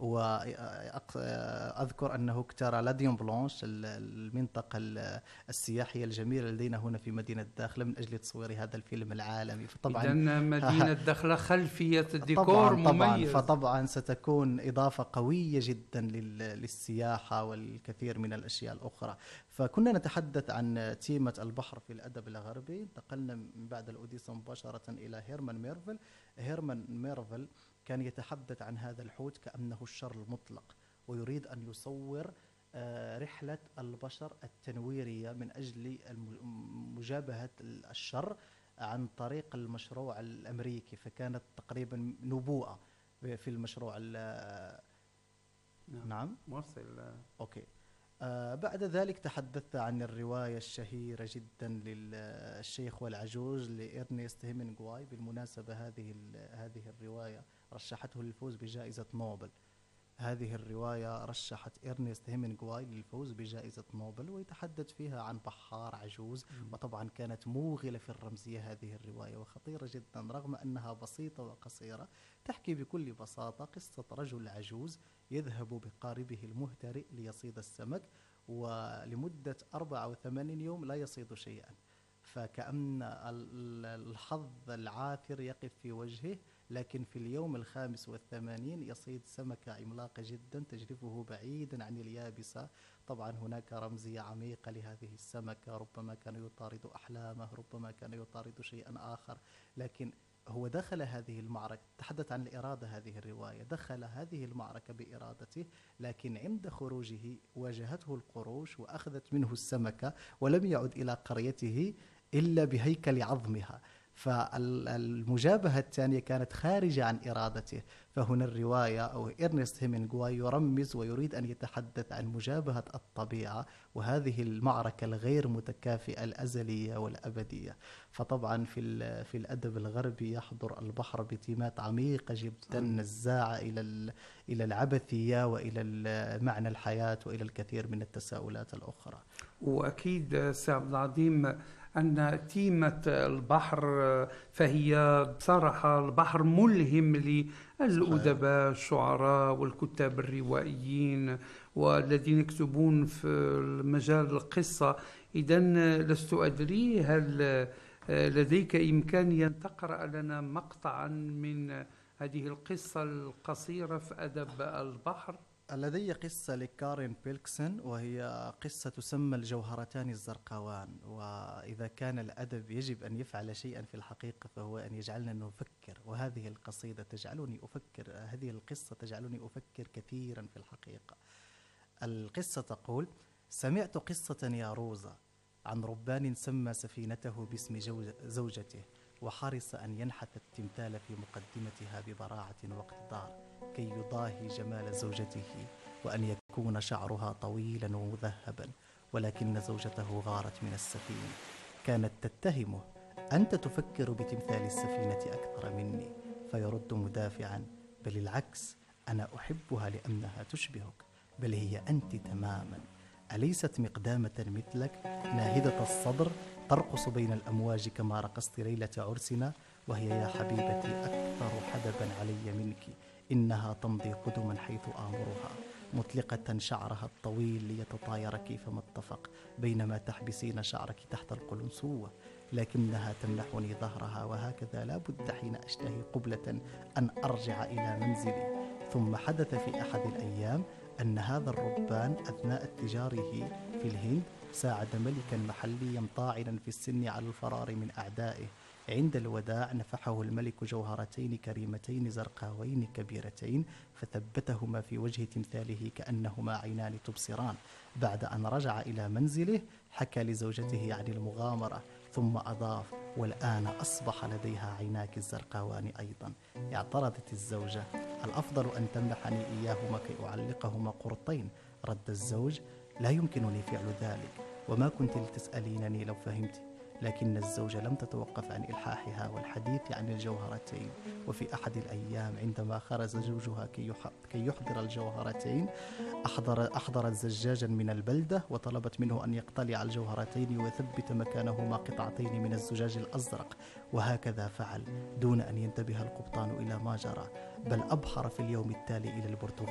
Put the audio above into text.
وأذكر أنه اختار لاديون بلانش، المنطقة السياحية الجميلة لدينا هنا في مدينة داخلة، من أجل تصوير هذا الفيلم العالمي. إذا مدينة داخلة خلفية ديكور طبعا مميز. فطبعا ستكون إضافة قوية جدا للسياحة والكثير من الأشياء الأخرى. فكنا نتحدث عن تيمة البحر في الأدب الغربي، انتقلنا من بعد الأوديسة مباشرة إلى هيرمان ميرفل. هيرمان ميرفل كان يتحدث عن هذا الحوت كأنه الشر المطلق، ويريد أن يصور رحلة البشر التنويرية من أجل مجابهة الشر عن طريق المشروع الأمريكي. فكانت تقريبا نبوءة في المشروع. نعم واصل. أوكي. بعد ذلك تحدثت عن الرواية الشهيرة جدا للشيخ والعجوز لإرنست هيمنغواي. بالمناسبة هذه الرواية رشحته للفوز بجائزة نوبل. هذه الرواية رشحت إرنست هيمنغواي للفوز بجائزة نوبل، ويتحدث فيها عن بحار عجوز. وطبعا كانت موغلة في الرمزية هذه الرواية وخطيرة جدا، رغم أنها بسيطة وقصيرة. تحكي بكل بساطة قصة رجل عجوز يذهب بقاربه المهترئ ليصيد السمك، ولمدة 84 يوم لا يصيد شيئا. فكأن الحظ العاثر يقف في وجهه، لكن في اليوم 85 يصيد سمكة عملاقة جدا تجرفه بعيدا عن اليابسة. طبعا هناك رمزية عميقة لهذه السمكة، ربما كان يطارد أحلامه، ربما كان يطارد شيئا آخر. لكن هو دخل هذه المعركة، تحدث عن الإرادة. هذه الرواية دخل هذه المعركة بإرادته، لكن عند خروجه واجهته القروش وأخذت منه السمكة، ولم يعد إلى قريته إلا بهيكل عظمها. فالمجابهة الثانية كانت خارجة عن إرادته. فهنا الرواية أو إرنست هيمنغواي يرمز ويريد أن يتحدث عن مجابهة الطبيعة وهذه المعركة الغير متكافئة الأزلية والأبدية. فطبعا في الأدب الغربي يحضر البحر بتيمات عميقة جدا نزاعة إلى العبثية وإلى معنى الحياة وإلى الكثير من التساؤلات الأخرى. وأكيد سي عبد العظيم أن تيمة البحر فهي بصراحة البحر ملهم للأدباء الشعراء والكتاب الروائيين والذين يكتبون في مجال القصة. إذن لست أدري هل لديك إمكانية أن تقرأ لنا مقطعا من هذه القصة القصيرة في أدب البحر؟ لدي قصة لكارين بيلكسن، وهي قصة تسمى الجوهرتان الزرقاوان. وإذا كان الأدب يجب أن يفعل شيئا في الحقيقة فهو أن يجعلنا نفكر، وهذه القصيدة تجعلني أفكر، هذه القصة تجعلني أفكر كثيرا في الحقيقة. القصة تقول: سمعت قصة يا روزا عن ربان سمى سفينته باسم زوجته، وحرص أن ينحت التمثال في مقدمتها ببراعة واقتدار كي يضاهي جمال زوجته، وأن يكون شعرها طويلا ومذهبا. ولكن زوجته غارت من السفينة، كانت تتهمه: أنت تفكر بتمثال السفينة أكثر مني. فيرد مدافعا: بل العكس، أنا أحبها لأنها تشبهك، بل هي أنت تماما. أليست مقدامة مثلك ناهدة الصدر ترقص بين الأمواج كما رقصت ليلة عرسنا؟ وهي يا حبيبتي أكثر حدبا علي منك، إنها تمضي قدما حيث آمرها، مطلقة شعرها الطويل ليتطاير كيفما اتفق، بينما تحبسين شعرك تحت القلنسوة. لكنها تمنحني ظهرها، وهكذا لا بد حين أشتهي قبلة أن أرجع إلى منزلي. ثم حدث في أحد الأيام أن هذا الربان أثناء اتجاره في الهند ساعد ملكا محليا طاعنا في السن على الفرار من أعدائه. عند الوداع نفحه الملك جوهرتين كريمتين زرقاوين كبيرتين، فثبتهما في وجه تمثاله كأنهما عينان تبصران. بعد أن رجع إلى منزله حكى لزوجته عن المغامرة، ثم أضاف: والآن أصبح لديها عيناك الزرقاوان أيضا. اعترضت الزوجة: الأفضل أن تمنحني إياهما كي أعلقهما قرطين. رد الزوج: لا يمكنني فعل ذلك، وما كنت لتسألينني لو فهمت. لكن الزوجة لم تتوقف عن إلحاحها والحديث عن الجوهرتين. وفي أحد الأيام عندما خرج زوجها كي يحضر الجوهرتين، أحضرت زجاجا من البلدة وطلبت منه أن يقتلع الجوهرتين ويثبت مكانهما قطعتين من الزجاج الأزرق. وهكذا فعل دون أن ينتبه القبطان إلى ما جرى، بل أبحر في اليوم التالي إلى البرتغال